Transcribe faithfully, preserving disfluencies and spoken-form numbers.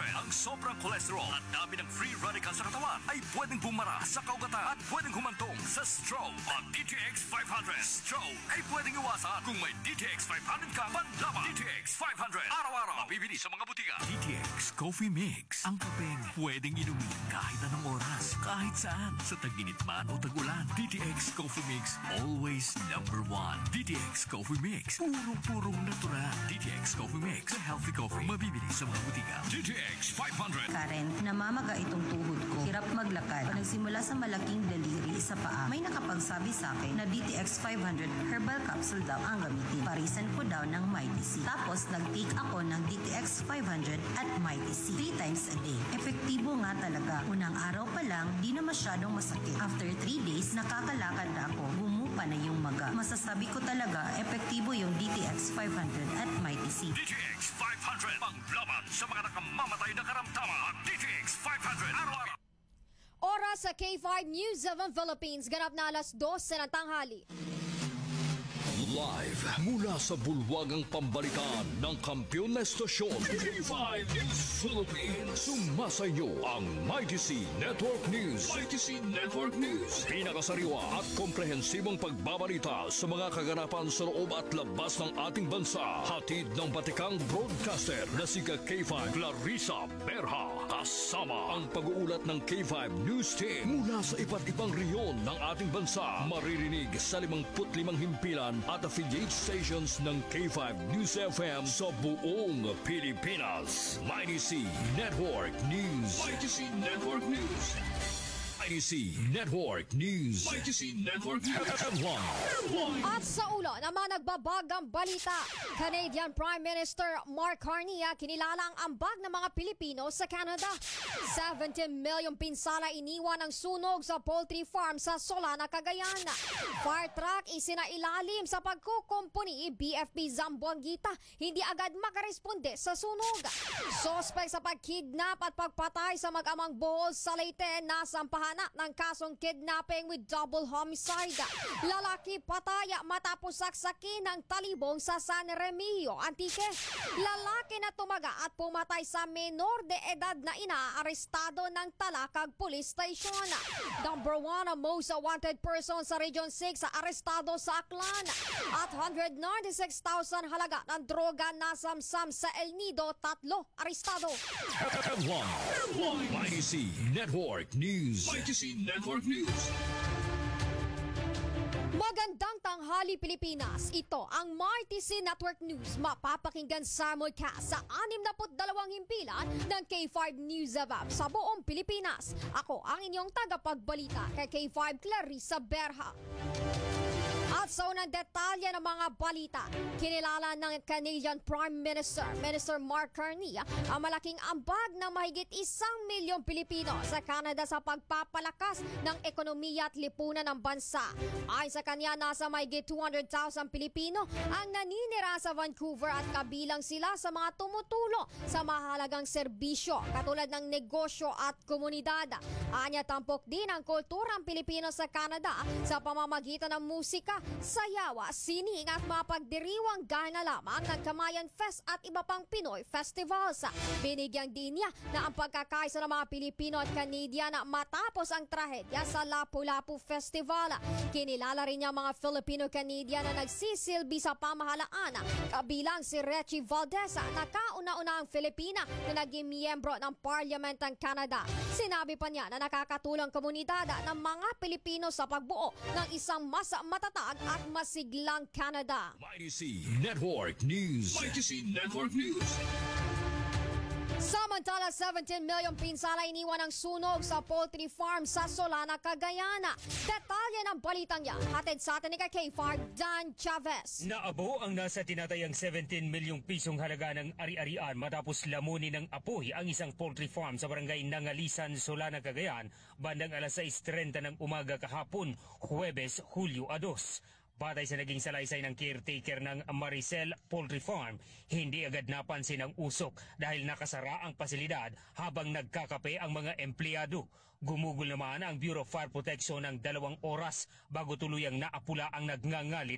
hundred. Ang sobrang cholesterol at dami ng free radical sa katawan ay pwedeng bumara sa kaugatan at pwedeng humantong sa stroke. Ang D T X five hundred stroke ay pwedeng iwasan kung may D T X five hundred ka panlaban. D T X five hundred, araw-araw mabibili sa mga butika. D T X Coffee Mix, ang kapeng pwedeng inumin kahit anong oras, kahit saan, sa tag-init man o tag-ulan. D T X Coffee Mix, always number one. D T X Coffee Mix, purong-purong natural. D T X Coffee Mix, a healthy coffee, mabibili sa mga butika. D T X five hundred. Karen, namamaga itong tuhod ko. Hirap maglakad. Nagsimula sa malaking daliri sa paa. May nakapagsabi sa akin na D T X five hundred herbal capsule daw ang gamitin. Parisan ko daw ng Mighty C. Tapos nag-take ako ng D T X five hundred at Mighty C. Three times a day. Epektibo nga talaga. Unang araw pa lang, di na masyadong masakit. After three days, nakakalakad na ako. Gumupa na yung maga. Masasabi ko talaga, epektibo yung D T X five hundred at Mighty C. D T X five hundred, panglaban sa mga nakamamatay na karamdaman. D T X five hundred, araw-araw. Oras sa K five News of the Philippines. Ganap na alas dos ng tanghali. Live mula sa bulwagang pambalitaan ng kampiyon na estasyon K five News Philippines. Sumasayo ang Mighty C Network News. Mighty C Network News. Pinakasariwa at komprehensibong pagbabalita sa mga kaganapan sa loob at labas ng ating bansa. Hatid ng batikang broadcaster na si K five Clarissa Berha. Kasama ang pag-uulat ng K five News Team mula sa iba't ibang rehiyon ng ating bansa. Maririnig sa limangput limang himpilan at affiliate stations ng K five News F M sa buong Pilipinas. Mighty C Network News. Mighty C Network News. Mighty C Network News. Mighty C Network News. At sa ulo naman nagbabagang balita, Canadian Prime Minister Mark Carney kinilala ang ambag ng mga Pilipino sa Canada. seventeen million pinsala iniwan ang sunog sa poultry farm sa Solana, Cagayan. Fire truck isinailalim sa pagkukumpuni B F P Zamboanguita, hindi agad makaresponde sa sunog. Sospek sa pagkidnap at pagpatay sa mag-amang Bohol sa Leyte, nasampahan na ng kasong kidnapping with double homicide. Lalaki pataya matapos saksakin ng talibong sa San Remigio, Antique. Lalaki na tumaga at pumatay sa menor de edad na inaarestado ng Talakag Police Station. Number one ang most wanted person sa Region six sa arestado sa Aklan. At one hundred ninety-six thousand halaga ng droga nasamsam sa El Nido, tatlo arestado. F one Mighty C Network News. Mighty C Network News. Magandang tanghali, Pilipinas. Ito ang Mighty C Network News. Mapapakinggan simulcast sa anim na dalawang himpilan ng K five News of App sa buong Pilipinas. Ako ang inyong tagapagbalita kay K five Clarissa Berha. At sa unang detalye ng mga balita, kinilala ng Canadian Prime Minister, Minister Mark Carney, ang malaking ambag ng mahigit isang milyong Pilipino sa Canada sa pagpapalakas ng ekonomiya at lipunan ng bansa. Ayon sa kanya, nasa mahigit two hundred thousand Pilipino ang naninira sa Vancouver at kabilang sila sa mga tumutulong sa mahalagang serbisyo katulad ng negosyo at komunidad. Anya, tampok din ang kulturang Pilipino sa Canada sa pamamagitan ng musika, sayawa, sining at mapagdiriwang gaya na lamang ng Kamayan Fest at iba pang Pinoy festivals. Binigyang din niya na ang pagkakaisa ng mga Pilipino at Canadian matapos ang trahedya sa Lapu-Lapu Festival. Kinilala rin niya mga Filipino-Canadian na nagsisilbi sa pamahalaan, kabilang si Richie Valdez na kauna-unahang Filipina na naging miyembro ng Parliament ng Canada. Sinabi pa niya na nakakatulong komunidad ng mga Pilipino sa pagbuo ng isang mas matatag at masiglang Canada. Mighty C Network News. Mighty C Network News. Samantala, seventeen million pinsala iniwan ang sunog sa poultry farm sa Solana, Cagayan. Detalye ng balitang yan, hatid sa atin ni K five Dan Chavez. Naabo ang nasa tinatayang seventeen milyong pisong halaga ng ari-arian matapos lamunin ng apoy ang isang poultry farm sa barangay Nangalisan, Solana, Cagayan, bandang alas sais trenta ng umaga kahapon, Huwebes, Hulyo dos. Batay sa naging salaysay ng caretaker ng Maricel Poultry Farm, hindi agad napansin ang usok dahil nakasara ang pasilidad habang nagkakape ang mga empleyado. Gumugol naman ang Bureau of Fire Protection ng dalawang oras bago tuluyang naapula ang nagngangalit